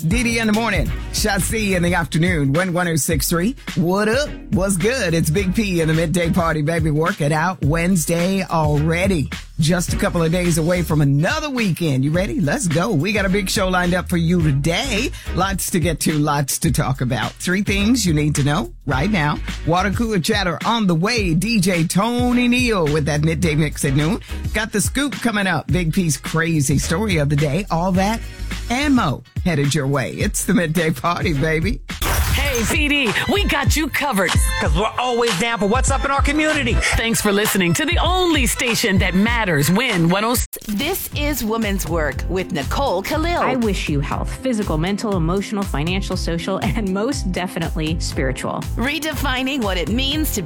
Didi in the morning. Shotzi in the afternoon. 1063. What up? What's good? It's Big P in the midday party, baby. Work it out. Wednesday already. Just a couple of days away from another weekend. You ready? Let's go. We got a big show lined up for you today. Lots to get to, lots to talk about. 3 things you need to know right now. Water cooler chatter on the way. DJ Tony Neal with that midday mix at noon. Got the scoop coming up. Big P's crazy story of the day. All that and more headed your way. It's the midday party, baby. Hey, PD, we got you covered. Because we're always down for what's up in our community. Thanks for listening to the only station that matters. Win 106. This is Women's Work with Nicole Khalil. I wish you health, physical, mental, emotional, financial, social, and most definitely spiritual. Redefining what it means to